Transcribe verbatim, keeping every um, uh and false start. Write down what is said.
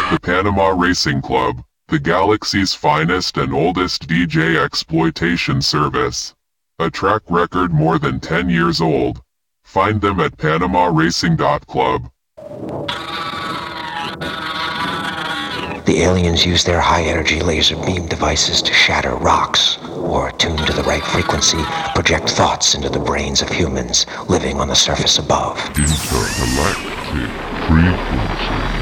The Panama Racing Club, the galaxy's finest and oldest D J exploitation service. A track record more than ten years old. Find them at panama racing dot club. The aliens use their high-energy laser beam devices to shatter rocks, or, tuned to the right frequency, project thoughts into the brains of humans living on the surface above. Intergalactic frequency.